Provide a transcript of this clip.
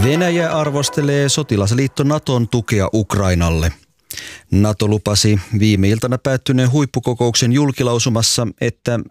Venäjä arvostelee sotilasliitto Naton tukea Ukrainalle. NATO lupasi viime iltana päättyneen huippukokouksen julkilausumassa, että